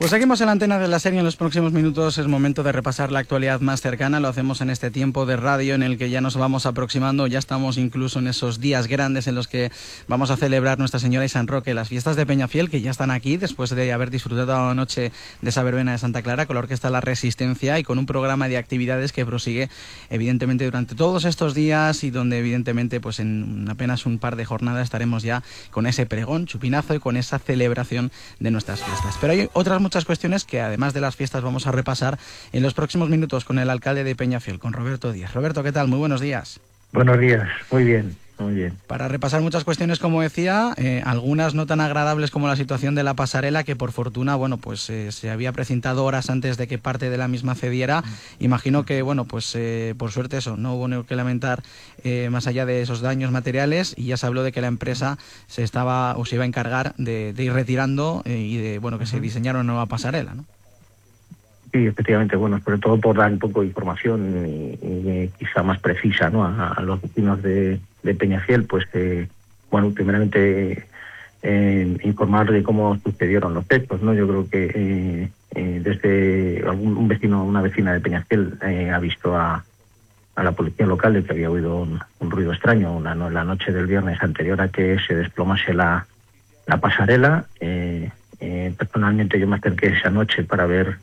Pues seguimos en la antena de la serie. En los próximos minutos es momento de repasar la actualidad más cercana. Lo hacemos en este tiempo de radio en el que ya nos vamos aproximando. Ya estamos incluso en esos días grandes en los que vamos a celebrar Nuestra Señora y San Roque, las fiestas de Peñafiel, que ya están aquí después de haber disfrutado anoche de esa verbena de Santa Clara con la Orquesta La Resistencia y con un programa de actividades que prosigue evidentemente durante todos estos días y donde evidentemente pues en apenas un par de jornadas estaremos ya con ese pregón, chupinazo y con esa celebración de nuestras fiestas. Pero hay otras muchas cuestiones que además de las fiestas vamos a repasar en los próximos minutos con el alcalde de Peñafiel, con Roberto Díaz. Roberto, ¿qué tal? Muy buenos días. Buenos días, muy bien, muy bien. Para repasar muchas cuestiones, como decía, algunas no tan agradables como la situación de la pasarela, que por fortuna, bueno, pues se había precintado horas antes de que parte de la misma cediera. Imagino que, bueno, pues por suerte eso, no hubo que lamentar más allá de esos daños materiales, y ya se habló de que la empresa se iba a encargar de ir retirando y de, bueno, que se diseñara una nueva pasarela, ¿no? Sí, efectivamente, bueno, sobre todo por dar un poco de información y quizá más precisa, ¿no? A los vecinos de Peñafiel, pues, bueno, primeramente informar de cómo sucedieron los hechos, ¿no? Yo creo que desde un vecino, una vecina de Peñafiel ha visto a la policía local de que había oído un ruido extraño la noche del viernes anterior a que se desplomase la pasarela. Personalmente yo me acerqué esa noche para ver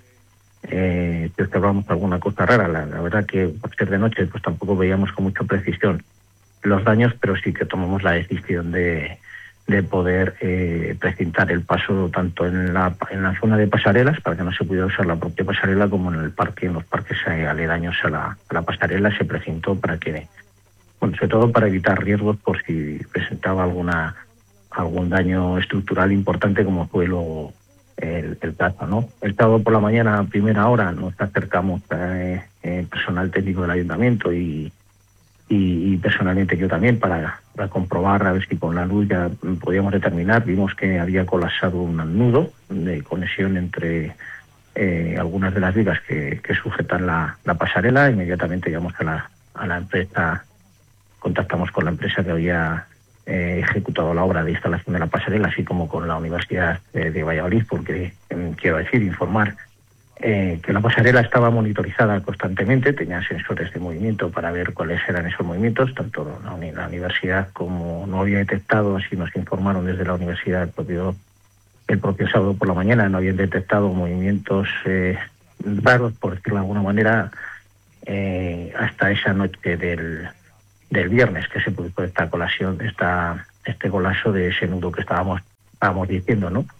si observamos alguna cosa rara. La verdad que por ser de noche pues tampoco veíamos con mucha precisión los daños, pero sí que tomamos la decisión de poder precintar el paso tanto en la zona de pasarelas, para que no se pudiera usar la propia pasarela, como en el parque, en los parques aledaños a la pasarela se precintó para que, bueno, sobre todo para evitar riesgos por si presentaba algún daño estructural importante, como fue luego el caso, ¿no? El sábado por la mañana, a primera hora, nos acercamos personal técnico del ayuntamiento y personalmente yo también para comprobar a ver si con la luz ya podíamos determinar. Vimos que había colapsado un nudo de conexión entre algunas de las vigas que sujetan la pasarela. Inmediatamente llamamos a la empresa, contactamos con la empresa que había ejecutado la obra de instalación de la pasarela, así como con la Universidad de Valladolid, porque quiero decir, informar que la pasarela estaba monitorizada constantemente, tenía sensores de movimiento para ver cuáles eran esos movimientos. Tanto la universidad como no había detectado, así nos informaron desde la universidad el propio sábado por la mañana, no habían detectado movimientos raros, por decirlo de alguna manera, hasta esa noche del viernes, que se produjo esta colasión, este colapso de ese nudo que estábamos diciendo, ¿no?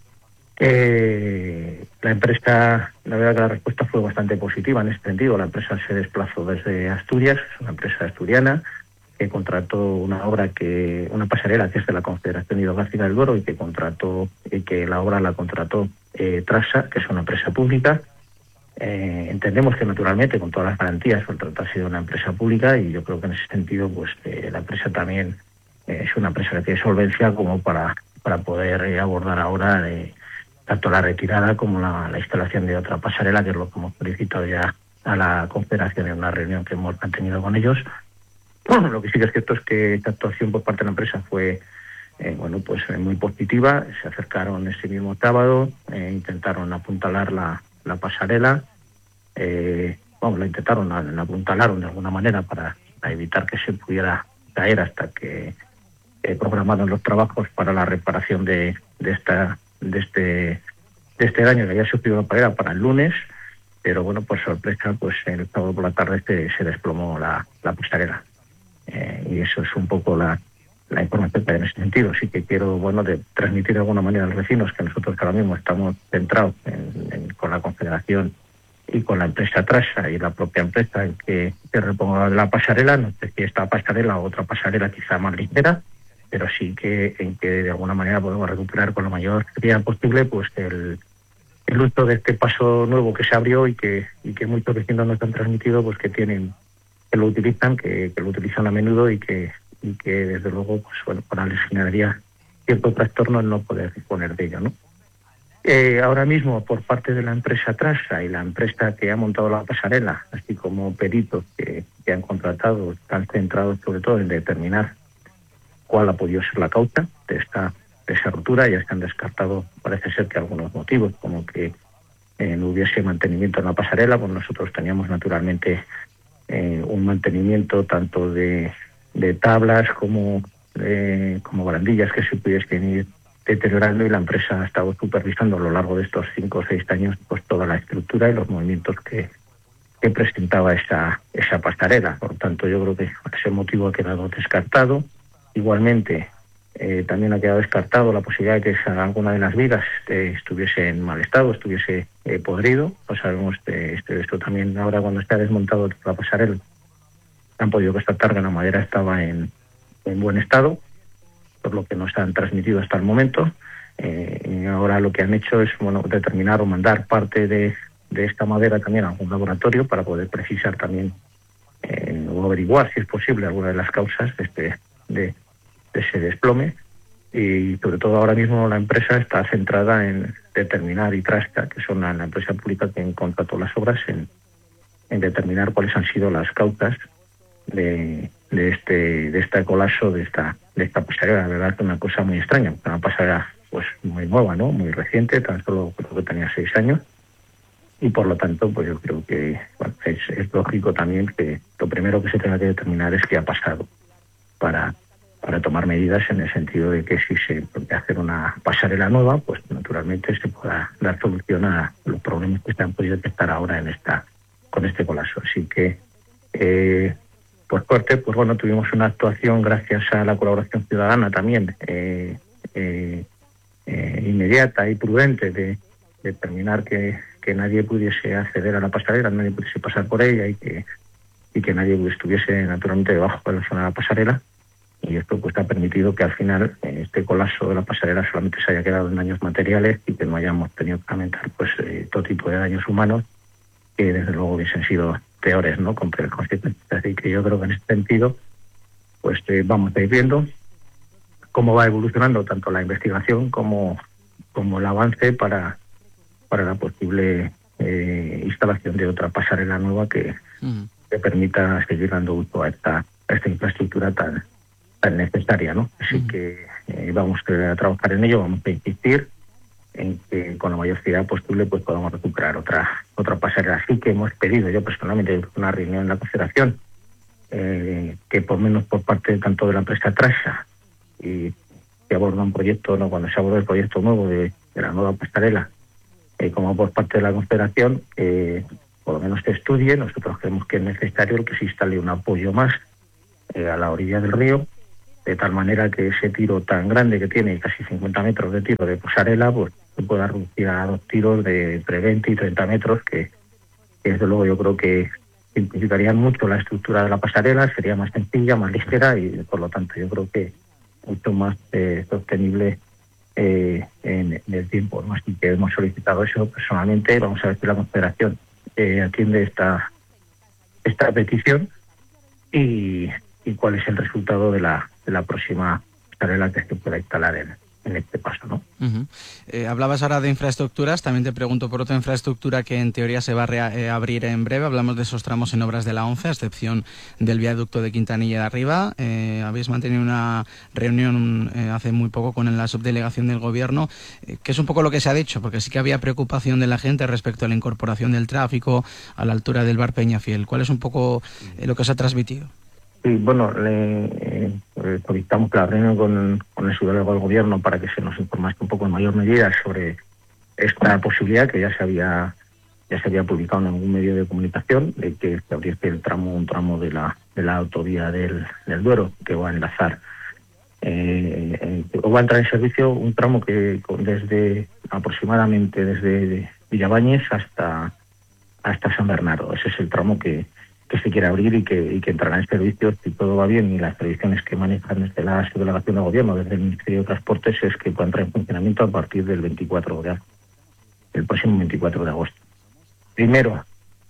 La empresa, la verdad que la respuesta fue bastante positiva en este sentido. La empresa se desplazó desde Asturias, es una empresa asturiana que contrató una pasarela que es de la Confederación Hidrográfica del Duero, y que la obra la contrató Trasa, que es una empresa pública. Entendemos que naturalmente con todas las garantías por tratarse de una empresa pública, y yo creo que en ese sentido pues la empresa también es una empresa que tiene solvencia como para poder abordar ahora tanto la retirada como la instalación de otra pasarela, que es lo que hemos solicitado ya a la Confederación en una reunión que hemos mantenido con ellos. Bueno, lo que sí que es cierto es que esta actuación por parte de la empresa fue muy positiva. Se acercaron ese mismo sábado, intentaron apuntalar la pasarela, la apuntalaron de alguna manera para evitar que se pudiera caer hasta que programaron los trabajos para la reparación de este daño que había sufrido la pasarela para el lunes. Pero bueno, por sorpresa, pues el sábado por la tarde se desplomó la pasarela. Y eso es un poco la información que hay en ese sentido. Sí que quiero, de transmitir de alguna manera a los vecinos que nosotros ahora mismo estamos centrados con la Confederación y con la empresa Trasa y la propia empresa en que reponga la pasarela. No sé si esta pasarela o otra pasarela quizá más ligera, pero sí que de alguna manera podemos recuperar con la mayor brevedad posible pues el uso de este paso nuevo que se abrió y que muchos vecinos nos han transmitido, pues que lo utilizan, que lo utilizan a menudo y que desde luego para les generaría cierto trastorno el no poder disponer de ello, ¿no? Ahora mismo, por parte de la empresa Trasa y la empresa que ha montado la pasarela, así como peritos que han contratado, están centrados sobre todo en determinar cuál ha podido ser la causa de esa rotura. Ya se han descartado, parece ser, que algunos motivos, como que no hubiese mantenimiento en la pasarela, pues nosotros teníamos naturalmente un mantenimiento tanto de tablas como barandillas que se pudiesen ir deteriorando, y la empresa ha estado supervisando a lo largo de estos 5 o 6 años pues toda la estructura y los movimientos que presentaba esa pasarela. Por tanto, yo creo que ese motivo ha quedado descartado. Igualmente, también ha quedado descartado la posibilidad de que alguna de las vigas estuviese en mal estado, estuviese podrido. Lo sabemos esto también ahora, cuando está desmontado la pasarela, han podido constatar que la madera estaba en buen estado, por lo que nos han transmitido hasta el momento. Ahora lo que han hecho es determinar o mandar parte de esta madera también a algún laboratorio para poder precisar también o averiguar, si es posible, alguna de las causas de ese desplome. Y sobre todo ahora mismo la empresa está centrada en determinar, y Trasta, que son la empresa pública que contrató las obras, en determinar cuáles han sido las causas de este colapso de esta pasarela. La verdad que una cosa muy extraña, una pasarela pues muy nueva, ¿no? Muy reciente, tan solo creo que tenía 6 años, y por lo tanto pues yo creo que es lógico también que lo primero que se tenga que determinar es qué ha pasado para tomar medidas, en el sentido de que si se puede hacer una pasarela nueva, pues naturalmente se pueda dar solución a los problemas que se han podido detectar ahora con este colapso. Así que por suerte, pues bueno, tuvimos una actuación gracias a la colaboración ciudadana también inmediata y prudente, de determinar que nadie pudiese acceder a la pasarela, nadie pudiese pasar por ella, y que nadie estuviese naturalmente debajo de la zona de la pasarela. Y esto pues ha permitido que al final este colapso de la pasarela solamente se haya quedado en daños materiales, y que no hayamos tenido que lamentar pues todo tipo de daños humanos, que desde luego hubiesen sido peores, ¿no?, con peores consecuencias. Así que yo creo que en ese sentido pues vamos a ir viendo cómo va evolucionando tanto la investigación como el avance para la posible instalación de otra pasarela nueva que permita seguir dando uso a esta infraestructura tan necesaria, ¿no? Así que vamos a trabajar en ello, vamos a insistir en que con la mayor fidelidad posible pues podamos recuperar otra pasarela. Así que hemos pedido, yo personalmente, una reunión en la Confederación, que por menos por parte tanto de la empresa Trasa, y que aborda un proyecto, ¿no?, cuando se aborda el proyecto nuevo de la nueva pasarela, como por parte de la Confederación, por lo menos se estudie. Nosotros creemos que es necesario que se instale un apoyo más a la orilla del río, de tal manera que ese tiro tan grande que tiene, casi 50 metros de tiro de pasarela, pues se pueda reducir a 2 tiros de entre 20 y 30 metros, que desde luego yo creo que simplificarían mucho la estructura de la pasarela, sería más sencilla, más ligera, y por lo tanto yo creo que mucho más sostenible en el tiempo, ¿no? Así que hemos solicitado eso personalmente. Vamos a ver si la Confederación atiende esta petición, y cuál es el resultado de la próxima pasarela que se pueda instalar en este paso, ¿no? Hablabas ahora de infraestructuras, también te pregunto por otra infraestructura que en teoría se va a abrir en breve. Hablamos de esos tramos en obras de la 11, a excepción del viaducto de Quintanilla de Arriba. Habéis mantenido una reunión hace muy poco con la subdelegación del Gobierno, que es un poco lo que se ha dicho, porque sí que había preocupación de la gente respecto a la incorporación del tráfico a la altura del bar Peñafiel. ¿Cuál es un poco lo que os ha transmitido? Sí, bueno, solicitamos la reunión con el subdelegado del Gobierno para que se nos informase un poco en mayor medida sobre esta posibilidad, que ya se había publicado en algún medio de comunicación, de que se abriese un tramo de la autovía del Duero, que va a enlazar o va a entrar en servicio un tramo que aproximadamente desde Villabañez hasta San Bernardo. Ese es el tramo que se quiere abrir y que entrará en servicio, si todo va bien, y las previsiones que manejan desde la subdelegación de Gobierno, desde el Ministerio de Transportes, es que pueda entrar en funcionamiento a partir del el próximo 24 de agosto. Primero,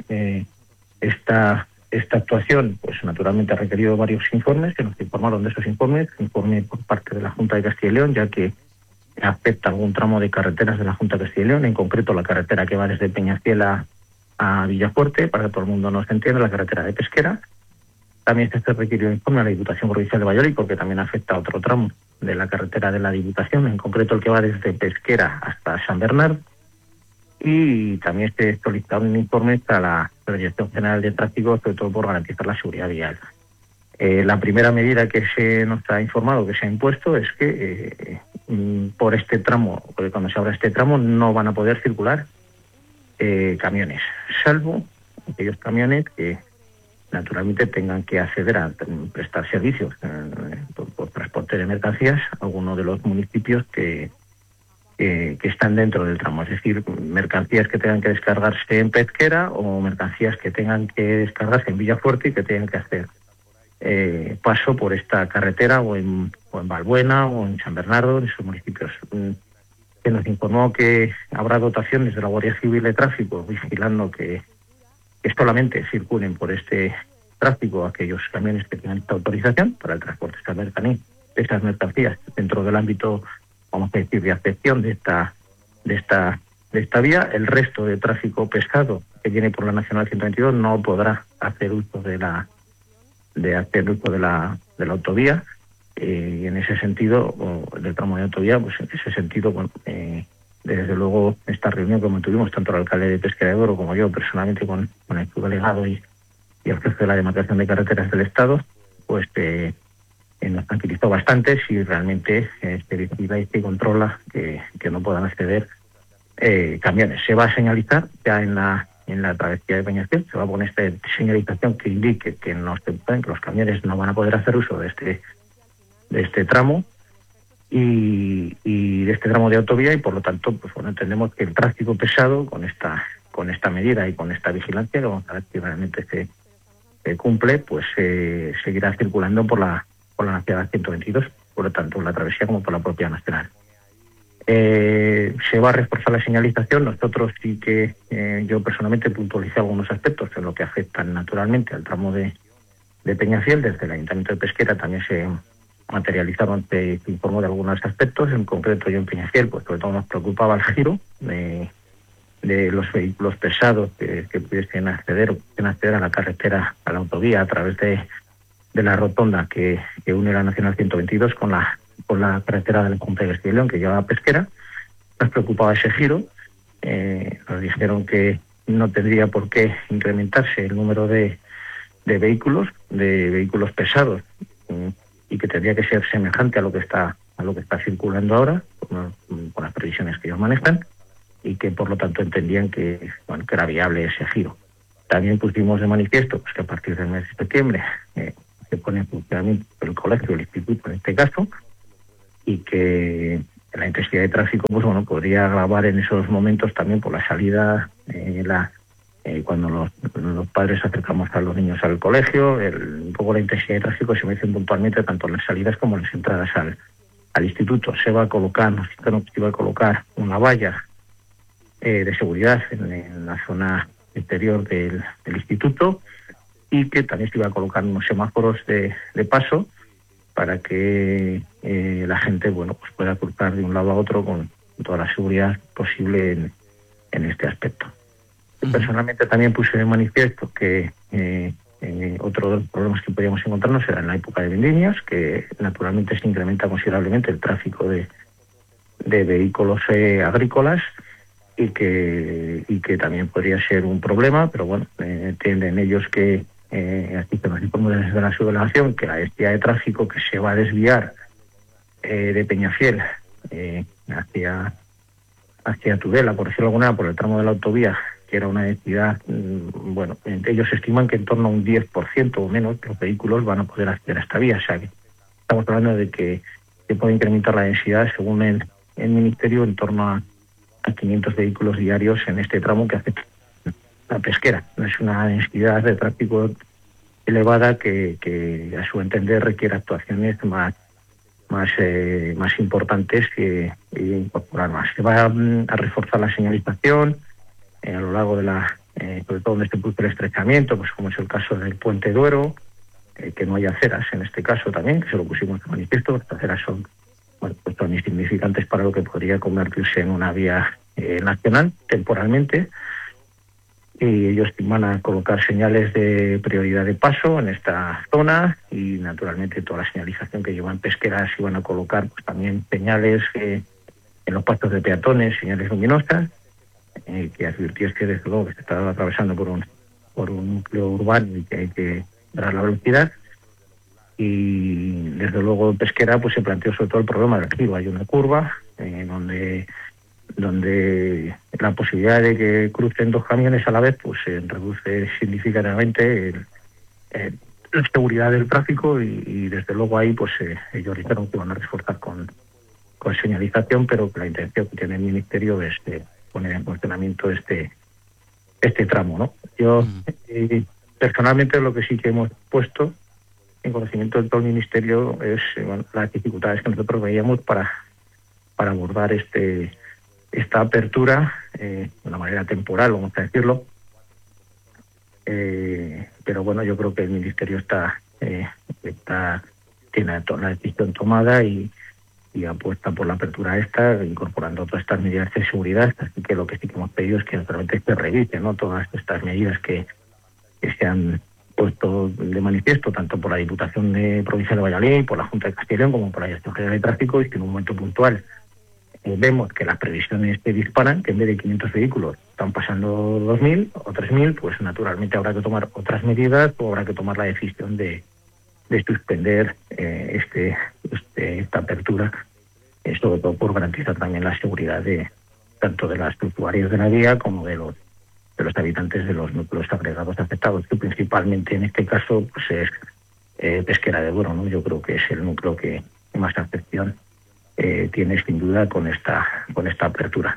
esta actuación, pues naturalmente ha requerido varios informes, que nos informaron de esos informes. Informe por parte de la Junta de Castilla y León, ya que afecta algún tramo de carreteras de la Junta de Castilla y León, en concreto la carretera que va desde Peñafiel a Villafuerte, para que todo el mundo nos entienda, la carretera de Pesquera. También se requirió informe a la Diputación Provincial de Valladolid, porque también afecta a otro tramo de la carretera de la Diputación, en concreto el que va desde Pesquera hasta San Bernardo. y también se solicita un informe a la Dirección General de Tráfico, sobre todo por garantizar la seguridad vial. La primera medida que se nos ha informado, que se ha impuesto, es que por este tramo, cuando se abra este tramo, no van a poder circular camiones, salvo aquellos camiones que naturalmente tengan que acceder a prestar servicios por transporte de mercancías a alguno de los municipios que están dentro del tramo, es decir, mercancías que tengan que descargarse en Pesquera o mercancías que tengan que descargarse en Villafuerte y que tengan que hacer paso por esta carretera o en Valbuena o en San Bernardo, en esos municipios. Se nos informó que habrá dotaciones de la Guardia Civil de Tráfico vigilando que solamente circulen por este tráfico aquellos camiones que tengan esta autorización para el transporte de estas mercancías dentro del ámbito, vamos a decir, de acepción de esta vía. El resto de tráfico pesado que viene por la Nacional 122 no podrá hacer uso de la autovía, y en ese sentido, del tramo de autovía, pues en ese sentido, desde luego esta reunión que mantuvimos tanto el alcalde de Pesquera de Oro como yo personalmente con el subdelegado y el jefe de la demarcación de carreteras del Estado, pues nos tranquilizó bastante si realmente se vigila y se controla que no puedan acceder camiones. Se va a señalizar ya en la travesía de Peñafiel, se va a poner esta señalización que indique que los camiones no van a poder hacer uso de este tramo y de este tramo de autovía, y por lo tanto, pues bueno, entendemos que el tráfico pesado con esta medida y con esta vigilancia, que vamos a ver si realmente se cumple, pues seguirá circulando por la Nacional 122, por lo tanto, la travesía como por la propia Nacional. Se va a reforzar la señalización. Nosotros sí que yo personalmente puntualicé algunos aspectos en lo que afectan naturalmente al tramo de Peñafiel. Desde el Ayuntamiento de Pesquera también se materializaron, se informó de algunos aspectos. En concreto, yo en Peñafiel, pues sobre todo nos preocupaba el giro de los vehículos pesados que pudiesen acceder a la carretera, a la autovía, a través de la rotonda que une la Nacional 122 con la carretera del Conde de Castilla y León, que lleva a Pesquera. Nos preocupaba ese giro. Nos dijeron que no tendría por qué incrementarse el número de vehículos pesados, y que tendría que ser semejante a lo que está circulando ahora, con las previsiones que ellos manejan, y que por lo tanto entendían que era viable ese giro. También pusimos de manifiesto pues, que a partir del mes de septiembre se pone en funcionamiento el colegio, el instituto en este caso, y que la intensidad de tráfico podría agravar en esos momentos también por la salida, cuando los padres acercamos a los niños al colegio. Un poco la intensidad de tráfico se mide puntualmente tanto en las salidas como en las entradas al instituto. Se va a colocar una valla de seguridad en la zona exterior del instituto, y que también se iba a colocar unos semáforos de paso para que la gente pues pueda cruzar de un lado a otro con toda la seguridad posible en este aspecto. Personalmente también puse de manifiesto que otro de los problemas que podíamos encontrarnos era en la época de vendimias, que naturalmente se incrementa considerablemente el tráfico de vehículos agrícolas, y que también podría ser un problema, pero bueno, entienden ellos que así que nos informan desde la subdelegación que la densidad de tráfico que se va a desviar de Peñafiel hacia Tudela, por decirlo de alguna manera, por el tramo de la autovía, que era una densidad, ellos estiman que en torno a un 10% o menos de los vehículos van a poder acceder a esta vía. O sea que estamos hablando de que se puede incrementar la densidad, según el Ministerio, en torno a 500 vehículos diarios en este tramo que afecta a Pesquera. Es una densidad de tráfico elevada que a su entender requiere actuaciones más importantes que incorporar más. Se va a reforzar la señalización a lo largo de sobre todo donde se produce el estrechamiento, pues como es el caso del Puente Duero, que no haya aceras en este caso también, que se lo pusimos de manifiesto. Estas aceras son son insignificantes para lo que podría convertirse en una vía nacional temporalmente, y ellos van a colocar señales de prioridad de paso en esta zona, y naturalmente toda la señalización que llevan Pesqueras iban a colocar pues también señales en los pasos de peatones, señales luminosas, que advirtió es que desde luego que se estaba atravesando por un núcleo urbano y que hay que dar la velocidad. Y desde luego Pesquera pues se planteó sobre todo el problema del río. Hay una curva donde la posibilidad de que crucen dos camiones a la vez pues se reduce significativamente la seguridad del tráfico y desde luego ahí pues ellos dijeron que van a reforzar con señalización, pero que la intención que tiene el Ministerio es poner en funcionamiento este tramo, ¿no? Yo personalmente lo que sí que hemos puesto en conocimiento de todo el Ministerio es las dificultades que nosotros veíamos para abordar esta apertura de una manera temporal, vamos a decirlo. Pero bueno, yo creo que el Ministerio tiene la decisión tomada y apuesta por la apertura incorporando todas estas medidas de seguridad. Así que lo que sí que hemos pedido es que naturalmente se revise, ¿no?, todas estas medidas que se han puesto de manifiesto tanto por la Diputación Provincial de Valladolid, por la Junta de Castilla y León, como por la Dirección General de Tráfico, y que en un momento puntual vemos que las previsiones se disparan, que en vez de 500 vehículos están pasando 2.000 o 3.000, pues naturalmente habrá que tomar otras medidas o habrá que tomar la decisión de suspender esta apertura, sobre todo por garantizar también la seguridad tanto de las usuarios de la vía como de los habitantes de los núcleos agregados afectados, que principalmente en este caso pues es Pesquera de Duero, ¿no? Yo creo que es el núcleo que más afección tiene sin duda con esta apertura.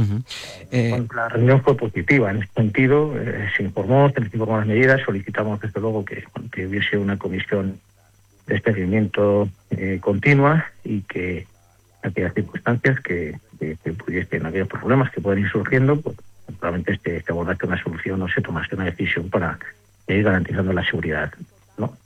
La reunión fue positiva en ese sentido, se informó las medidas, solicitamos desde luego que hubiese una comisión de seguimiento continua y que aquellas circunstancias que pudiesen, aquellos problemas que pueden ir surgiendo, pues probablemente se abordase una solución o se tomase una decisión para ir garantizando la seguridad, ¿no?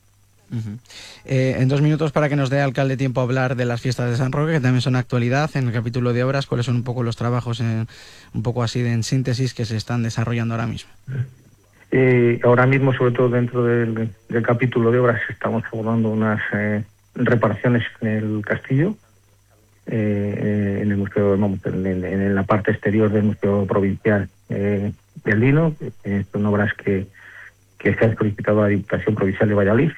En 2 minutos, para que nos dé, alcalde, tiempo a hablar de las fiestas de San Roque, que también son actualidad. En el capítulo de obras, ¿cuáles son un poco los trabajos, un poco así en síntesis, que se están desarrollando ahora mismo? Ahora mismo, sobre todo dentro del capítulo de obras, estamos abordando unas reparaciones en el castillo, en el museo, en la parte exterior del Museo Provincial del Lino. Son obras que se han solicitado a la Diputación Provincial de Valladolid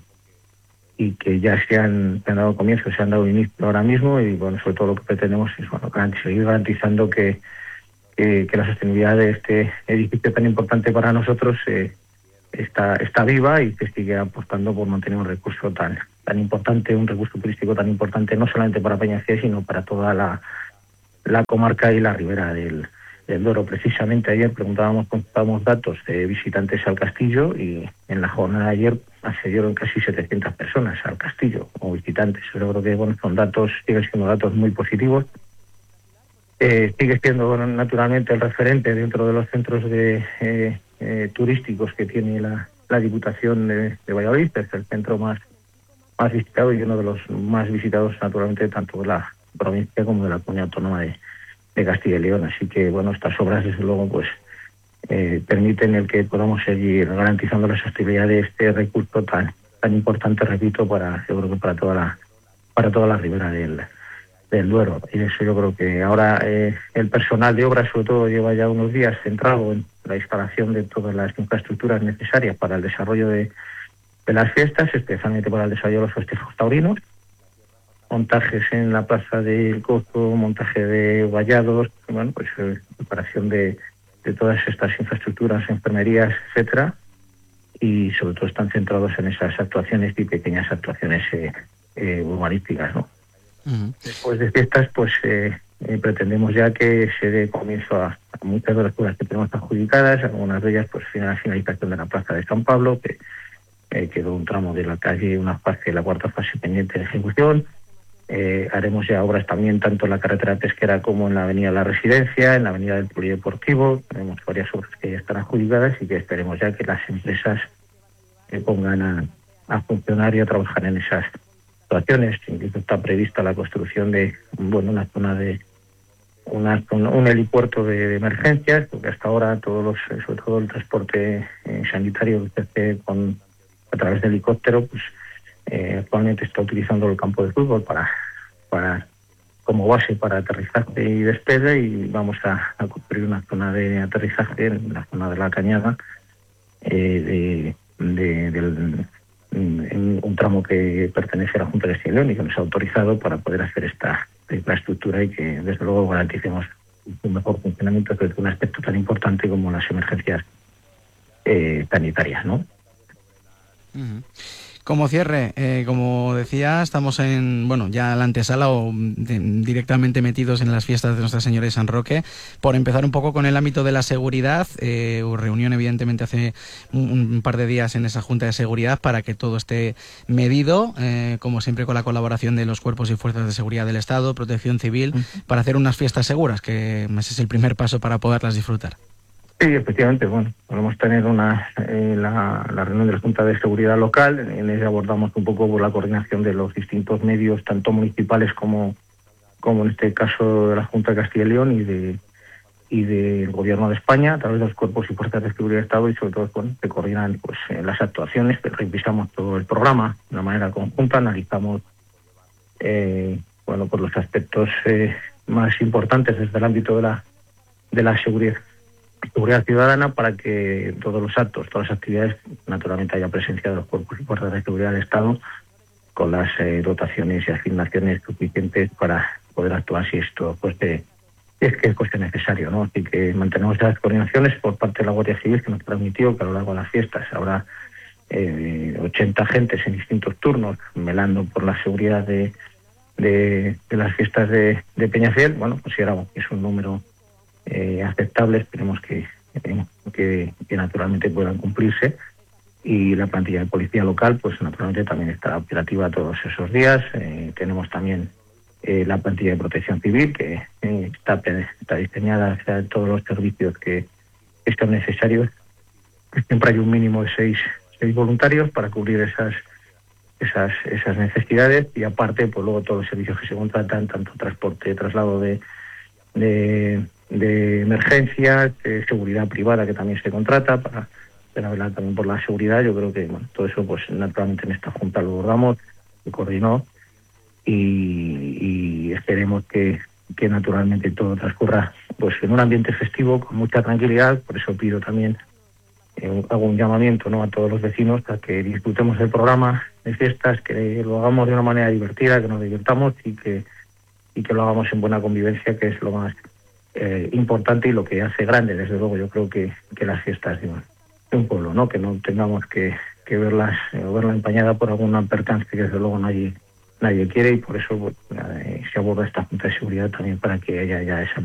y que ya se han dado comienzo, se han dado inicio ahora mismo, y bueno, sobre todo lo que pretendemos es seguir garantizando que la sostenibilidad de este edificio tan importante para nosotros está viva y que sigue apostando por mantener un recurso tan importante, un recurso turístico tan importante, no solamente para Peñafiel, sino para toda la comarca y la ribera del Duero. Precisamente ayer consultábamos datos de visitantes al castillo, y en la jornada de ayer accedieron casi 700 personas al castillo como visitantes. Yo creo que siguen siendo datos muy positivos. Sigue siendo naturalmente el referente dentro de los centros turísticos que tiene la Diputación de Valladolid. Es el centro más visitado y uno de los más visitados naturalmente tanto de la provincia como de la comunidad autónoma de Castilla y León. Así que bueno, estas obras desde luego pues permiten el que podamos seguir garantizando la sostenibilidad de este recurso tan importante, repito, para toda la ribera del Duero. Y eso yo creo que ahora el personal de obra sobre todo lleva ya unos días centrado en la instalación de todas las infraestructuras necesarias para el desarrollo de las fiestas, especialmente para el desarrollo de los festejos taurinos, montajes en la plaza del Cozo, montaje de vallados, bueno, pues preparación de todas estas infraestructuras, enfermerías, etcétera, y sobre todo están centrados en esas actuaciones y pequeñas actuaciones urbanísticas, ¿no? Después de fiestas, pues pretendemos ya que se dé comienzo a muchas de las cosas que tenemos adjudicadas, algunas de ellas pues la finalización de la plaza de San Pablo, que quedó un tramo de la calle, una fase, la cuarta fase pendiente de ejecución. Haremos ya obras también tanto en la carretera Pesquera como en la avenida de la Residencia, en la avenida del Polideportivo. Tenemos varias obras que ya están adjudicadas y que esperemos ya que las empresas se pongan a funcionar y a trabajar en esas situaciones. Incluso está prevista la construcción de una zona un helipuerto de emergencias, porque hasta ahora sobre todo el transporte sanitario que se hace a través de helicóptero, pues actualmente está utilizando el campo de fútbol para como base para aterrizaje y despegue, y vamos a construir una zona de aterrizaje en la zona de la Cañada, en un tramo que pertenece a la Junta de Castilla y León y que nos ha autorizado para poder hacer esta infraestructura y que desde luego garanticemos un mejor funcionamiento de un aspecto tan importante como las emergencias sanitarias, ¿no? Uh-huh. Como cierre, como decía, estamos ya la antesala o directamente metidos en las fiestas de Nuestra Señora de San Roque. Por empezar un poco con el ámbito de la seguridad, reunión evidentemente hace un par de días en esa Junta de Seguridad para que todo esté medido, como siempre con la colaboración de los cuerpos y fuerzas de seguridad del Estado, Protección Civil, para hacer unas fiestas seguras, que ese es el primer paso para poderlas disfrutar. Sí, efectivamente, podemos tener la reunión de la Junta de Seguridad Local, en ella abordamos un poco la coordinación de los distintos medios, tanto municipales como en este caso de la Junta de Castilla y León y del Gobierno de España, a través de los cuerpos y fuerzas de seguridad del Estado, y sobre todo se coordinan las actuaciones, revisamos todo el programa de una manera conjunta, analizamos los aspectos más importantes desde el ámbito de la seguridad ciudadana, para que todos los actos, todas las actividades, naturalmente haya presencia de los cuerpos y fuerzas de seguridad del Estado, con las dotaciones y asignaciones suficientes para poder actuar si esto es que fuese necesario, ¿no? Así que mantenemos las coordinaciones por parte de la Guardia Civil, que nos transmitió que a lo largo de las fiestas habrá 80 agentes en distintos turnos velando por la seguridad de las fiestas de Peñafiel. Consideramos que es un número aceptable, esperemos que naturalmente puedan cumplirse, y la plantilla de policía local pues naturalmente también estará operativa todos esos días. Tenemos también la plantilla de Protección Civil, que está diseñada hacia todos los servicios que son necesarios. Siempre hay un mínimo de seis voluntarios para cubrir esas necesidades, y aparte pues luego todos los servicios que se contratan, tanto transporte, traslado de emergencias, seguridad privada que también se contrata para velar también por la seguridad. Yo creo que todo eso pues naturalmente en esta junta lo abordamos, se coordinó, y esperemos que naturalmente todo transcurra pues en un ambiente festivo con mucha tranquilidad. Por eso pido también, hago un llamamiento, ¿no?, a todos los vecinos a que disfrutemos del programa de fiestas, que lo hagamos de una manera divertida, que nos divirtamos y que lo hagamos en buena convivencia, que es lo más importante y lo que hace grande, desde luego, yo creo que las fiestas de un pueblo, ¿no?, que no tengamos que verla empañada por algún percance que desde luego nadie quiere, y por eso se aborda esta Junta de Seguridad también, para que haya ya esa